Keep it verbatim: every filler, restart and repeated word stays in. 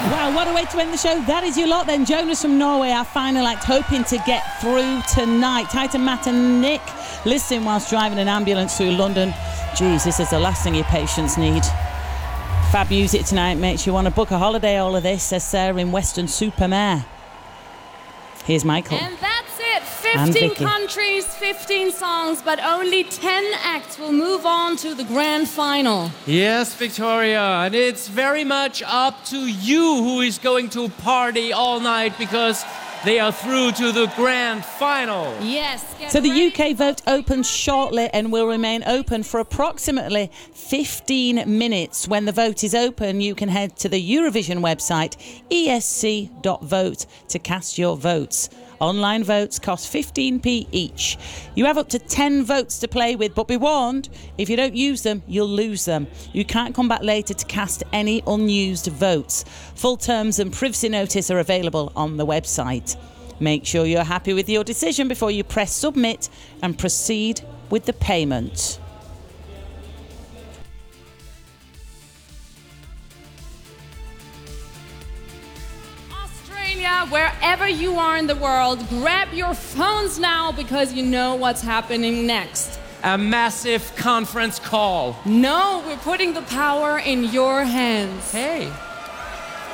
Wow, what a way to end the show. That is your lot then. Jonas from Norway, our final act, hoping to get through tonight. Hi to Matt and Nick, listening whilst driving an ambulance through London. Jeez, this is the last thing your patients need. Fab music tonight makes you want to book a holiday, all of this, says Sarah in Weston-super-Mare. Here's Michael. And that's it. fifteen countries, fifteen songs, but only ten acts will move on to the grand final. Yes, Victoria, and it's very much up to you who is going to party all night because they are through to the grand final. Yes. So the ready. U K vote opens shortly and will remain open for approximately fifteen minutes. When the vote is open, you can head to the Eurovision website, e s c dot vote, to cast your votes. Online votes cost fifteen p each. You have up to ten votes to play with, but be warned, if you don't use them, you'll lose them. You can't come back later to cast any unused votes. Full terms and privacy notice are available on the website. Make sure you're happy with your decision before you press submit and proceed with the payment. Wherever you are in the world, grab your phones now because you know what's happening next. A massive conference call. No, we're putting the power in your hands. Hey.